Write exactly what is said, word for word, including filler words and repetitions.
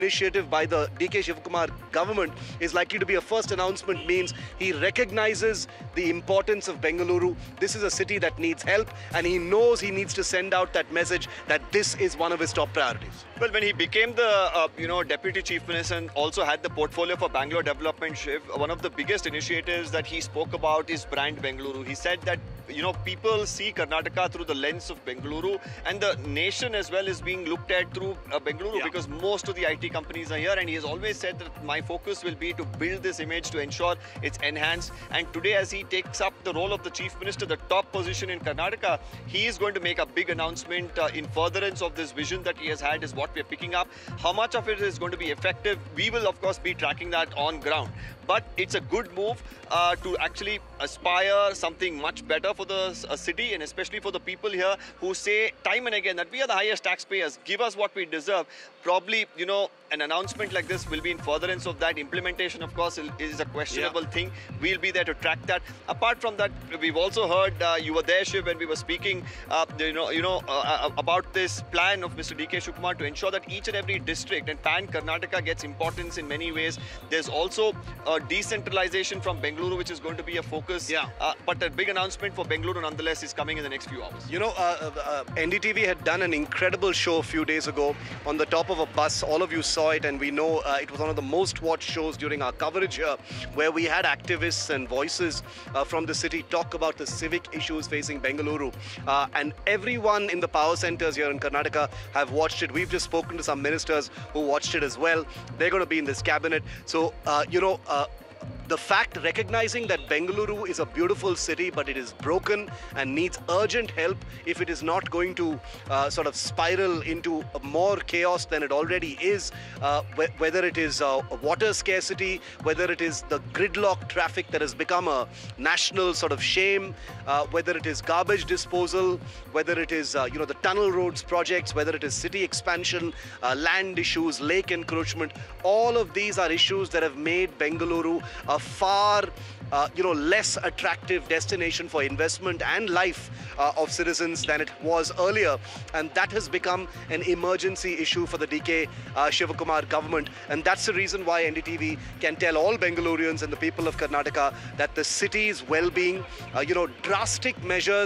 initiative by the D K Shivakumar government is likely to be a first announcement means he recognizes the importance of Bengaluru. This is a city that needs help, and he knows he needs to send out that message that this is one of his top priorities. Well, when he became the uh, you know deputy chief minister and also had the portfolio for Bangalore development, Shiv, one of the biggest initiatives that he spoke about is brand Bengaluru. He said that you know people see Karnataka through the lens of Bengaluru, and the nation as well is being looked at through uh, Bengaluru yeah. because most of the I T companies are here, and he has always said that my focus will be to build this image to ensure it's enhanced. And today, as he takes up the role of the chief minister, the top position in Karnataka, he is going to make a big announcement uh, in furtherance of this vision that he has had is what we're picking up. How much of it is going to be effective, we will of course be tracking that on ground. But it's a good move uh, to actually aspire something much better for the uh, city, and especially for the people here who say time and again that we are the highest taxpayers, give us what we deserve. Probably, you know, an announcement like this will be in furtherance of that. Implementation, of course, is a questionable yeah. thing. We'll be there to track that. Apart from that, we've also heard, uh, you were there, Shiv, when we were speaking, uh, you know, you know uh, about this plan of Mister D K Shivakumar to ensure that each and every district and pan Karnataka gets importance in many ways. There's also uh, decentralization from Bengaluru, which is going to be a focus. Yeah. Uh, but a big announcement for Bengaluru, nonetheless, is coming in the next few hours. You know, uh, uh, N D T V had done an incredible show a few days ago on the top of a bus. All of you saw it, and we know uh, it was one of the most watched shows during our coverage here, where we had activists and voices uh, from the city talk about the civic issues facing Bengaluru. Uh, and everyone in the power centers here in Karnataka have watched it. We've just spoken to some ministers who watched it as well. They're going to be in this cabinet. So, uh, you know, uh, the fact recognizing that Bengaluru is a beautiful city, but it is broken and needs urgent help if it is not going to uh, sort of spiral into more chaos than it already is, uh, wh whether it is uh, water scarcity, whether it is the gridlock traffic that has become a national sort of shame, uh, whether it is garbage disposal, whether it is uh, you know the tunnel roads projects, whether it is city expansion, uh, land issues, lake encroachment, all of these are issues that have made Bengaluru a far uh, you know less attractive destination for investment and life uh, of citizens than it was earlier, and that has become an emergency issue for the D K uh, Shivakumar government. And that's the reason why N D T V can tell all Bengalurians and the people of Karnataka that the city's well-being, uh, you know drastic measures